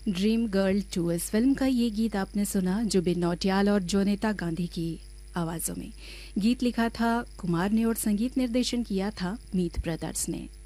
Dream girl 2 इस film का ये गीत आपने सुना जुबिन नौटियाल और जोनेता गांधी की आवाज़ों में। गीत लिखा था कुमार ने और संगीत निर्देशन किया था मीत ब्रदर्स ने।